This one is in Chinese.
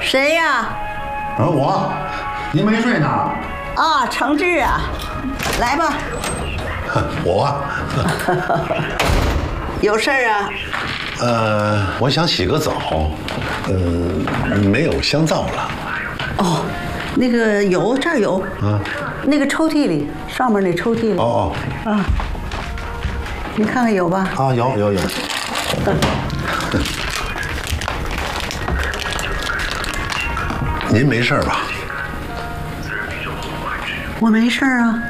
谁呀？ 我，您没睡呢？ 啊，程志啊，来吧。 我， 有事儿啊？ 我想洗个澡，没有香皂了。 哦，那个有，这儿有。啊。那个抽屉里，上面那抽屉里。 哦。 啊。你看看有吧？ 啊，有。您没事吧？ 我没事啊。